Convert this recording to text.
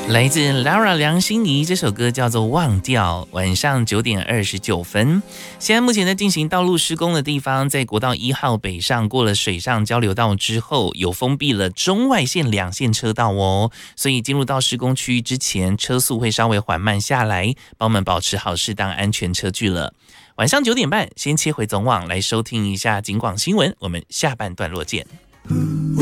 来自 Lara 梁心颐，这首歌叫做《忘掉》。晚上9点29分，现在目前在进行道路施工的地方，在国道1号北上过了水上交流道之后，有封闭了中外线2线车道哦，所以进入到施工区域之前，车速会稍微缓慢下来，帮我们保持好适当安全车距了。晚上9点半，先切回总网来收听一下警广新闻，我们下半段落见。